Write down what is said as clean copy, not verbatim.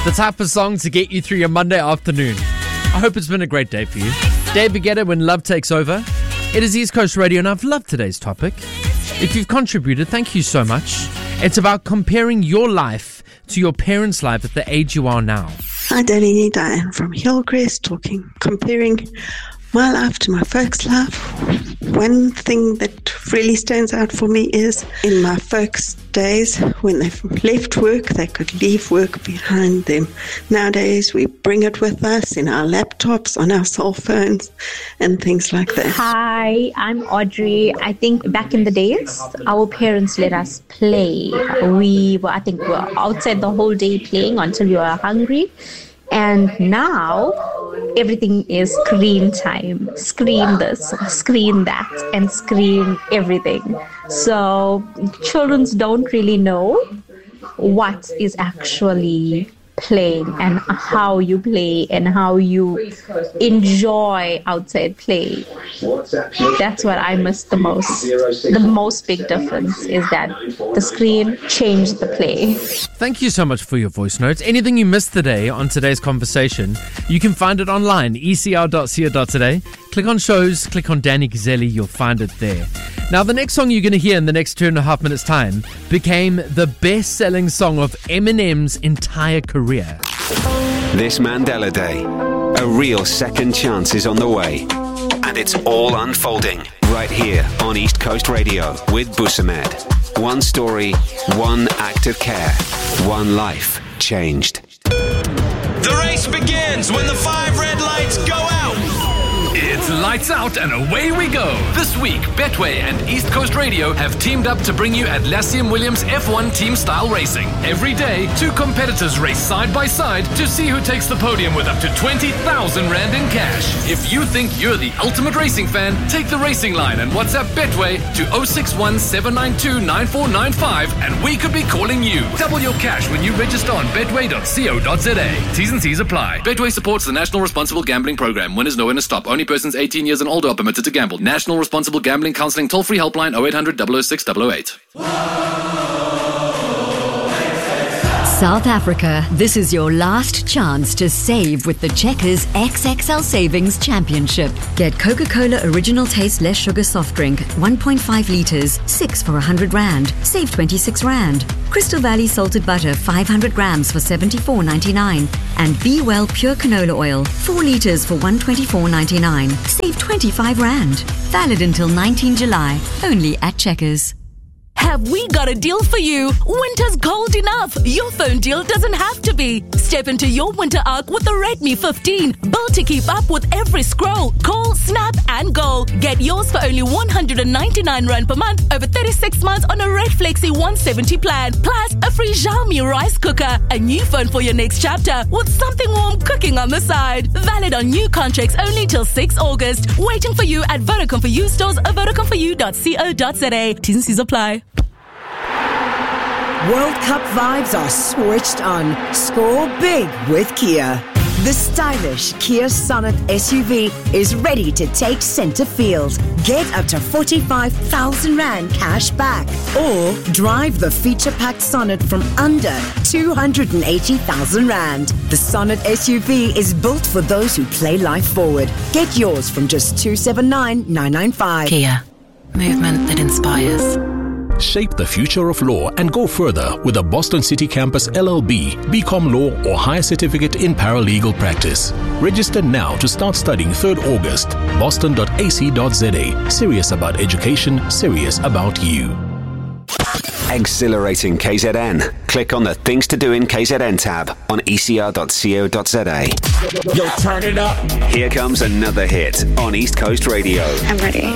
The type of song to get you through your Monday afternoon. I hope it's been a great day for you. David Guetta, When Love Takes Over. It is East Coast Radio, and I've loved today's topic. If you've contributed, thank you so much. It's about comparing your life to your parents' life at the age you are now. Hi, Danny. Diane from Hillcrest comparing my life to my folks' life. One thing that really stands out for me is in my folks' days, when they left work, they could leave work behind them. Nowadays, we bring it with us in our laptops, on our cell phones, and things like that. Hi, I'm Audrey. I think back in the days, our parents let us play. We were outside the whole day playing until we were hungry. And now, everything is screen time. Screen this, screen that, and screen everything. So, children don't really know what is actually playing and how you play and how you enjoy outside play. That's what I miss the most. The most big difference is that the screen changed the play. Thank you so much for your voice notes. Anything you missed today on today's conversation, you can find it online, ecr.co.za. Click on shows, click on Danny Gazzelli, you'll find it there. Now, the next song you're going to hear in the next 2.5 minutes' time became the best-selling song of Eminem's entire career. This Mandela Day, a real second chance is on the way. And it's all unfolding right here on East Coast Radio with Busamed. One story, one act of care, one life changed. The race begins when the 5 red lights go out. It's lights out and away we go. This week, Betway and East Coast Radio have teamed up to bring you Atlassian Williams F1 team style racing. Every day, 2 competitors race side by side to see who takes the podium with up to 20,000 Rand in cash. If you think you're the ultimate racing fan, take the racing line and WhatsApp Betway to 061 792 9495 and we could be calling you. Double your cash when you register on betway.co.za. T's and C's apply. Betway supports the National Responsible Gambling Program. Winners know when to stop. Only persons 18 years and older are permitted to gamble. National Responsible Gambling Counselling toll-free helpline 0800 006 008. South Africa, this is your last chance to save with the Checkers XXL Savings Championship. Get Coca-Cola Original Taste Less Sugar Soft Drink, 1.5 litres, 6 for 100 Rand. Save 26 Rand. Crystal Valley Salted Butter, 500 grams for 74.99. And Be Well Pure Canola Oil, 4 litres for 124.99. Save 25 Rand. Valid until 19 July. Only at Checkers. Have we got a deal for you? Winter's cold enough. Your phone deal doesn't have to be. Step into your winter arc with the Redmi 15. Built to keep up with every scroll, call, snap and go. Get yours for only 199 Rand per month over 36 months on a Red Flexi 170 plan. Plus a free Xiaomi rice cooker. A new phone for your next chapter with something warm cooking on the side. Valid on new contracts only till 6 August. Waiting for you at Vodacom for You stores or VodafoneForYou.co.za. T's and C's apply. World Cup vibes are switched on. Score big with Kia. The stylish Kia Sonet SUV is ready to take center field. Get up to 45,000 Rand cash back. Or drive the feature-packed Sonet from under 280,000 Rand. The Sonet SUV is built for those who play life forward. Get yours from just 279,995. Kia. Movement that inspires. Shape the future of law and go further with a Boston City Campus LLB, BCom Law or Higher Certificate in Paralegal Practice. Register now to start studying 3rd August. boston.ac.za. Serious about education, serious about you. Exhilarating KZN. Click on the Things to Do in KZN tab on ecr.co.za. Yo, turn it up. Here comes another hit on East Coast Radio. I'm ready.